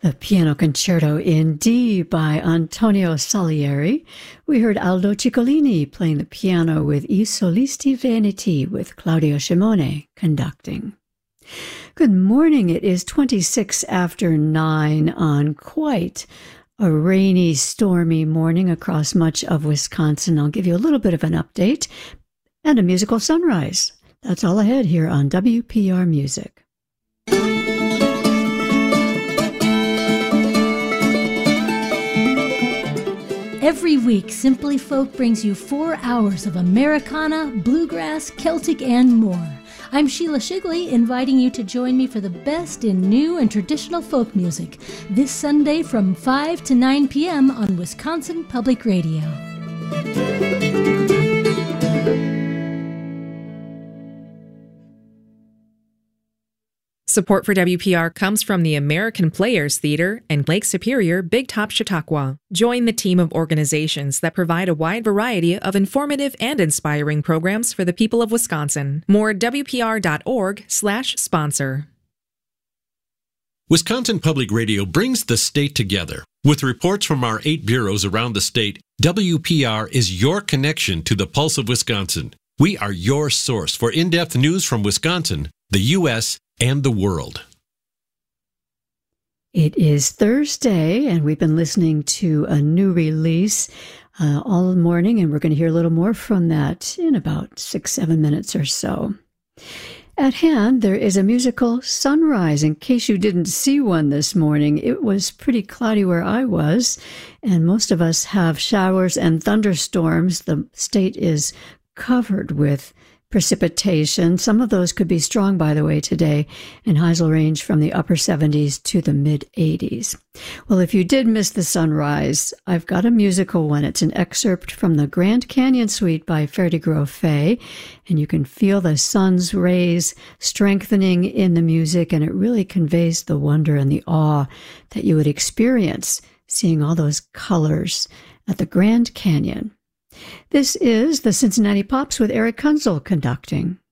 The Piano Concerto in D by Antonio Salieri. We heard Aldo Ciccolini playing the piano with I Solisti Veneti with Claudio Scimone conducting. Good morning. It is 26 after 9 on quite a rainy, stormy morning across much of Wisconsin. I'll give you a little bit of an update and a musical sunrise. That's all ahead here on WPR Music. Every week, Simply Folk brings you 4 hours of Americana, bluegrass, Celtic, and more. I'm Sheila Shigley, inviting you to join me for the best in new and traditional folk music this Sunday from 5 to 9 p.m. on Wisconsin Public Radio. Support for WPR comes from the American Players Theater and Lake Superior Big Top Chautauqua. Join the team of organizations that provide a wide variety of informative and inspiring programs for the people of Wisconsin. More at WPR.org/sponsor. Wisconsin Public Radio brings the state together. With reports from our 8 bureaus around the state, WPR is your connection to the pulse of Wisconsin. We are your source for in-depth news from Wisconsin, the U.S., and the world. It is Thursday, and we've been listening to a new release all morning, and we're going to hear a little more from that in about 6-7 minutes or so. At hand, there is a musical sunrise. In case you didn't see one this morning, it was pretty cloudy where I was, and most of us have showers and thunderstorms. The state is covered with precipitation. Some of those could be strong, by the way, today, and highs will range from the upper 70s to the mid-80s. Well, if you did miss the sunrise, I've got a musical one. It's an excerpt from the Grand Canyon Suite by Ferdi Fay, and you can feel the sun's rays strengthening in the music, and it really conveys the wonder and the awe that you would experience seeing all those colors at the Grand Canyon. This is the Cincinnati Pops with Eric Kunzel conducting.